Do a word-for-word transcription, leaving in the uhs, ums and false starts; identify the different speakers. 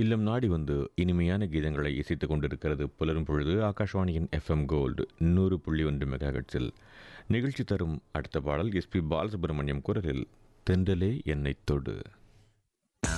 Speaker 1: இல்லம் நாடி வந்து இனிமையான கீதங்களை இசைத்துக் கொண்டிருக்கிறது புலரும் பொழுது ஆகாஷவாணியின் எஃப்எம் கோல்டு நூறு புள்ளி ஒன்று மெகாஹெட்ஸில். நிகழ்ச்சி தரும் அடுத்த பாடல் எஸ்பி பாலசுப்ரமணியம் குரலில் தென்றலே என்னை தொடு.